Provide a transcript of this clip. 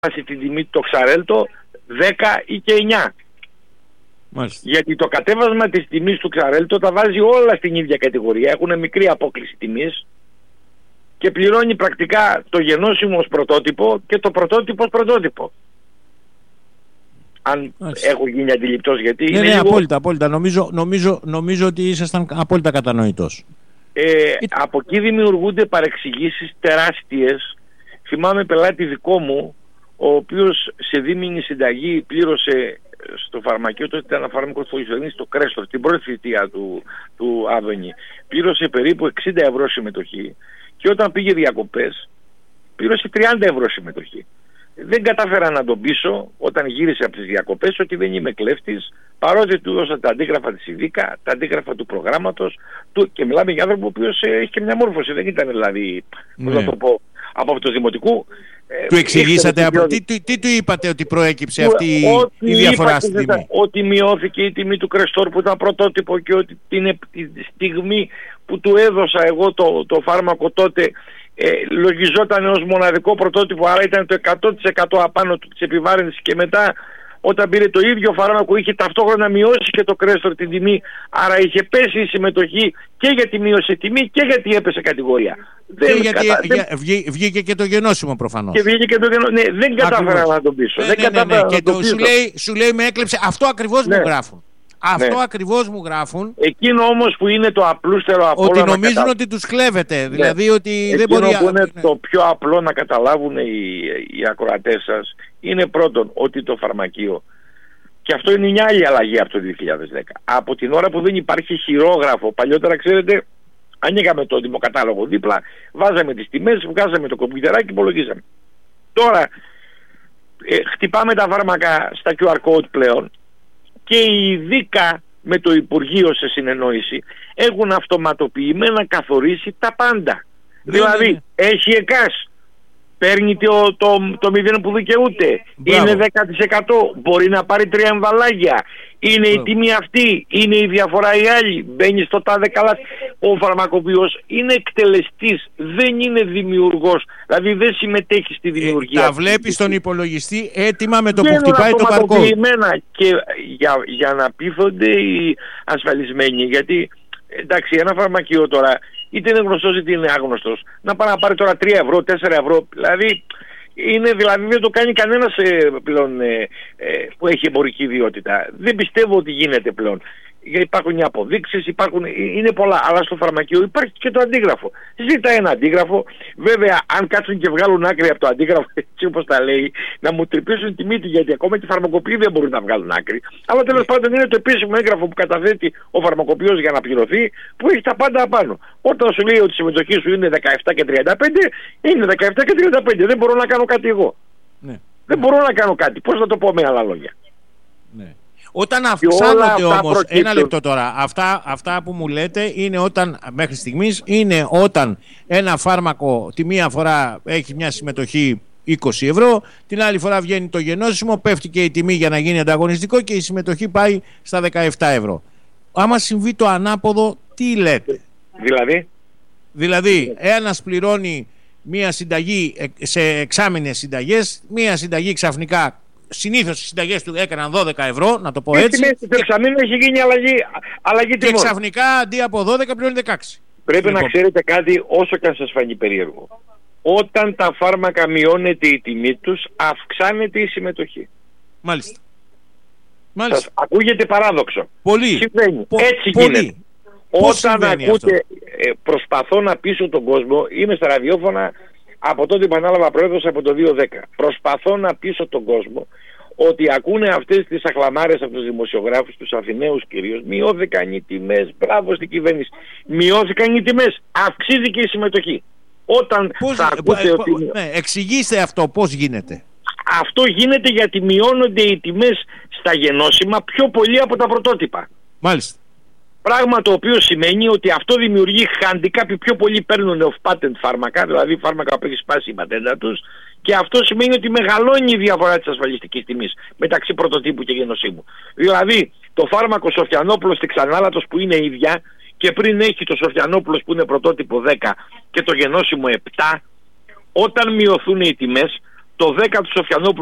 την τιμή το Xarelto 10 ή και 9. Μάλιστα. Γιατί το κατέβασμα της τιμής του Xarelto τα βάζει όλα στην ίδια κατηγορία. Έχουν μικρή απόκληση τιμής και πληρώνει πρακτικά το γενώσιμο ως πρωτότυπο και το πρωτότυπο ως πρωτότυπο. Αν έχω γίνει αντιληπτός, γιατί ναι, απόλυτα. Νομίζω ότι ήσασταν απόλυτα κατανοητός. Από εκεί δημιουργούνται παρεξηγήσεις τεράστιες. Θυμάμαι πελάτη δικό μου, ο οποίος σε δίμηνη συνταγή πλήρωσε στο φαρμακείο, τότε ήταν ένα φάρμακο στο Ισοδίνη, στο Κρέστορ, την πρώτη θητεία του Άδωνη. Πλήρωσε περίπου 60 ευρώ συμμετοχή και όταν πήγε διακοπές πλήρωσε 30 ευρώ συμμετοχή. Δεν κατάφερα να τον πείσω όταν γύρισε από τις διακοπές ότι δεν είμαι κλέφτης, παρότι του έδωσα τα αντίγραφα της ΙΔΙΚΑ, τα αντίγραφα του προγράμματος και μιλάμε για άνθρωπο ο οποίος έχει και μια μόρφωση, δεν ήταν δηλαδή, πώς να το πω, από το δημοτικού. Του εξηγήσατε, τι του είπατε ότι προέκυψε αυτή η διαφορά στην τιμή? Ότι μειώθηκε η τιμή του Κρεστόρ που ήταν πρωτότυπο και ότι την στιγμή που του έδωσα εγώ το φάρμακο τότε λογιζόταν ως μοναδικό πρωτότυπο, άρα ήταν το 100% απάνω του της επιβάρυνσης, και μετά όταν πήρε το ίδιο φάρμακο είχε ταυτόχρονα μειώσει και το Κρέστορ την τιμή, άρα είχε πέσει η συμμετοχή και γιατί μείωσε τιμή και γιατί έπεσε κατηγορία. Βγήκε και το γενώσιμο προφανώς. Και βγήκε και το γενώσιμο. Ναι, δεν κατάφερα να τον πείσω. Σου λέει με έκλεψε. Αυτό ακριβώς μου γράφουν. Αυτό ακριβώς μου γράφουν. Εκείνο όμως που είναι το απλούστερο από όλα, ότι νομίζουν ότι τους κλέβετε. Δηλαδή ότι δεν μπορεί. Εκείνο που είναι το πιο απλό να καταλάβουν οι ακροατές σας είναι πρώτον ότι το φαρμακείο, και αυτό είναι μια άλλη αλλαγή από το 2010, από την ώρα που δεν υπάρχει χειρόγραφο. Παλιότερα, ξέρετε, ανοίγαμε το δημοκατάλογο δίπλα, βάζαμε τις τιμές, βγάζαμε το κομπιουτεράκι και υπολογίζαμε. Τώρα χτυπάμε τα φάρμακα στα QR code πλέον και η ΙΔΙΚΑ με το Υπουργείο σε συνεννόηση έχουν αυτοματοποιημένα καθορίσει τα πάντα. Δηλαδή έχει ΕΚΑΣ, παίρνει το 0 που δικαιούται, είναι 10%, μπορεί να πάρει 3 εμβαλάγια, είναι η τιμή αυτή, είναι η διαφορά η άλλη, μπαίνει στο τάδε καλάθι. Ο φαρμακοποιός είναι εκτελεστής, δεν είναι δημιουργός, δηλαδή δεν συμμετέχει στη δημιουργία. Τα βλέπει στον υπολογιστή έτοιμα με το που χτυπάει το barcode. Και για να πείθονται οι ασφαλισμένοι, γιατί εντάξει, ένα φαρμακείο τώρα είτε είναι γνωστός είτε είναι άγνωστος, να πάει να πάρει τώρα 3 ευρώ, 4 ευρώ, δηλαδή δεν το κάνει κανένας πλέον που έχει εμπορική ιδιότητα. Δεν πιστεύω ότι γίνεται πλέον. Υπάρχουν οι αποδείξεις, είναι πολλά, αλλά στο φαρμακείο υπάρχει και το αντίγραφο. Ζήτα ένα αντίγραφο, βέβαια αν κάτσουν και βγάλουν άκρη από το αντίγραφο, έτσι όπως τα λέει, να μου τρυπήσουν τη μύτη, γιατί ακόμα και οι φαρμακοποιοί δεν μπορούν να βγάλουν άκρη. Αλλά τέλος πάντων είναι το επίσημο έγγραφο που καταθέτει ο φαρμακοποιός για να πληρωθεί, που έχει τα πάντα απάνω. Όταν σου λέει ότι η συμμετοχή σου είναι 17 και 35, είναι 17 και 35, δεν μπορώ να κάνω κάτι εγώ. Ναι. Δεν μπορώ να κάνω κάτι, πώς να το πω με άλλα λόγια. Ναι. Όταν αυξάνονται όμως, ένα λεπτό τώρα, αυτά που μου λέτε είναι όταν, μέχρι στιγμής, είναι όταν ένα φάρμακο τη μία φορά έχει μια συμμετοχή 20 ευρώ, την άλλη φορά βγαίνει το γενώσιμο, πέφτει και η τιμή για να γίνει ανταγωνιστικό και η συμμετοχή πάει στα 17 ευρώ. Άμα συμβεί το ανάποδο, τι λέτε? Δηλαδή ένας πληρώνει μια συνταγή σε εξάμηνες συνταγές, μια συνταγή ξαφνικά. Συνήθως οι συνταγές του έκαναν 12 ευρώ, να το πω έτσι. Και το εξαμήνου έχει γίνει αλλαγή τιμών. Και ξαφνικά αντί από 12 πληρώνει 16. Πρέπει να ξέρετε κάτι, όσο και αν σας φανεί περίεργο. Όταν τα φάρμακα μειώνεται η τιμή τους, αυξάνεται η συμμετοχή. Μάλιστα. Σας ακούγεται παράδοξο. Πολύ. Συμβαίνει. Έτσι γίνεται. Όταν ακούτε, προσπαθώ να πείσω τον κόσμο, είμαι στα ραδιόφωνα από τότε που ανάλαβα πρόεδρος από το 2010. Προσπαθώ να πείσω τον κόσμο ότι ακούνε αυτές τις αχλαμάρες από τους δημοσιογράφους, τους Αθηναίους κυρίως. Μειώθηκαν οι τιμές, μπράβο στην κυβέρνηση. Μειώθηκαν οι τιμές, αυξήθηκε η συμμετοχή. Όταν θα ακούτε ότι... εξηγήστε αυτό πώς γίνεται. Αυτό γίνεται γιατί μειώνονται οι τιμές στα γενώσιμα πιο πολύ από τα πρωτότυπα. Μάλιστα. Πράγμα το οποίο σημαίνει ότι αυτό δημιουργεί handicap, πιο πολλοί παίρνουν off-patent φάρμακα, δηλαδή φάρμακα που έχει σπάσει η πατέντα τους, και αυτό σημαίνει ότι μεγαλώνει η διαφορά της ασφαλιστικής τιμής μεταξύ πρωτοτύπου και γενοσύμου. Δηλαδή το φάρμακο Σοφιανόπουλος στη Ξανάλατος που είναι ίδια και πριν έχει το Σοφιανόπουλος που είναι πρωτότυπο 10 και το γενώσιμο 7, όταν μειωθούν οι τιμές, το 10 του Σοφιανόπουλου